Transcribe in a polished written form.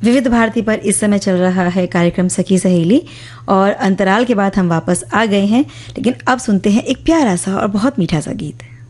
विविध भारती पर इस समय चल रहा है कार्यक्रम सखी सहेली और अंतराल के बाद हम वापस आ गए हैं, लेकिन अब सुनते हैं एक प्यारा सा और बहुत मीठा सा गीत।